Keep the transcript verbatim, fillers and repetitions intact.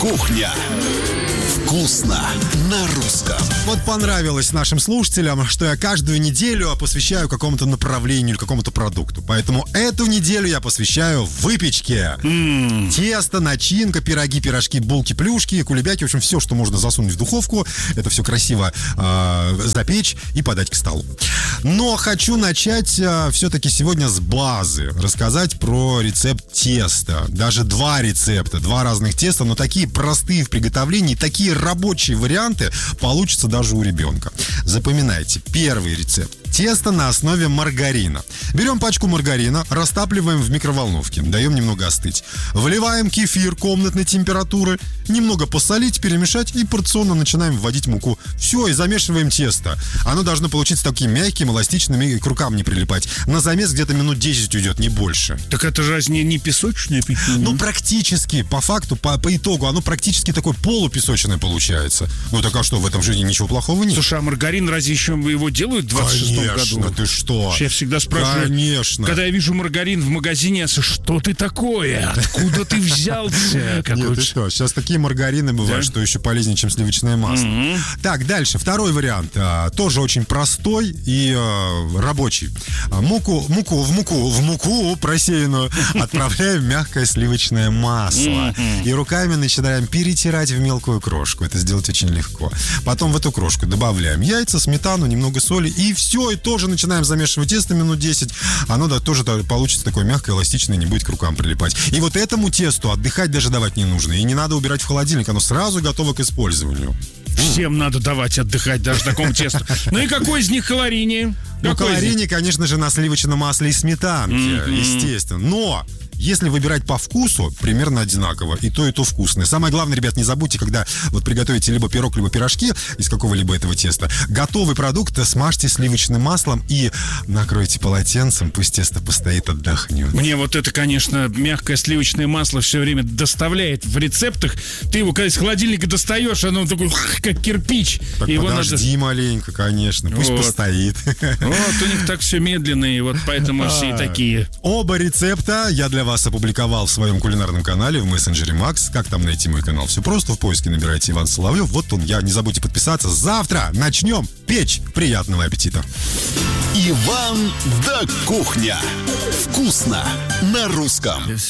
Кухня. Вкусно на русском. Вот понравилось нашим слушателям, что я каждую неделю посвящаю какому-то направлению или какому-то продукту. Поэтому эту неделю я посвящаю выпечке. Mm. Тесто, начинка, пироги, пирожки, булки, плюшки, кулебяки. В общем, все, что можно засунуть в духовку. Это все красиво э, запечь и подать к столу. Но хочу начать э, все-таки сегодня с базы. Рассказать про рецепт теста. Даже два рецепта, два разных теста, но такие простые в приготовлении, такие рабочие варианты получатся даже у ребенка. Запоминайте. Первый рецепт. Тесто на основе маргарина. Берем пачку маргарина, растапливаем в микроволновке, даем немного остыть. Вливаем кефир комнатной температуры, немного посолить, перемешать и порционно начинаем вводить муку. Все, и замешиваем тесто. Оно должно получиться таким мягким, эластичным и к рукам не прилипать. На замес где-то минут десять уйдет, не больше. Так это же не, не песочное печенье? Ну, практически, по факту, по, по итогу, оно практически такое полупесочное получается. Ну, так а что, в этом жизни ничего плохого нет? Слушай, а маргарин разве еще его делают в двадцать шестом году? Конечно, ты что? Я всегда спрашиваю, конечно. Когда я вижу маргарин в магазине, что ты такое? Откуда ты взялся? Нет, ты что, сейчас такие маргарины бывают, да? Что еще полезнее, чем сливочное масло. Mm-hmm. Так, дальше, второй вариант, а, тоже очень простой и а, рабочий. А, муку, муку, в муку, в муку просеянную отправляем мягкое сливочное масло. Mm-hmm. И руками начинаем перетирать в мелкую крошку. Это сделать очень легко. Потом в эту крошку добавляем яйца, сметану, немного соли, и все, и тоже начинаем замешивать тесто минут десять. Оно да, тоже да, получится такое мягкое, эластичное, не будет к рукам прилипать. И вот этому тесту отдыхать даже давать не нужно. И не надо убирать в холодильник, оно сразу готово к использованию. Всем надо давать отдыхать даже такому тесту. Ну и какой из них калорийнее? Ну, калорийнее, конечно же, на сливочном масле и сметанке, mm-hmm. естественно. Но если выбирать по вкусу, примерно одинаково. И то, и то вкусное. Самое главное, ребят, не забудьте, когда вот приготовите либо пирог, либо пирожки из какого-либо этого теста, готовый продукт смажьте сливочным маслом и накройте полотенцем, пусть тесто постоит, отдохнет. Мне вот это, конечно, мягкое сливочное масло все время доставляет в рецептах. Ты его, когда из холодильника достаешь, оно такое, как кирпич. Так его подожди надо... маленько, конечно, пусть вот. Постоит. Вот, у них так все медленно, и вот поэтому все такие. Оба рецепта я для вас вас опубликовал в своем кулинарном канале в мессенджере Макс. Как там найти мой канал? Все просто, в поиске набирайте Иван Соловьев. Вот он, я. Не забудьте подписаться. Завтра начнем печь. Приятного аппетита. Иван да Кухня. Вкусно на русском.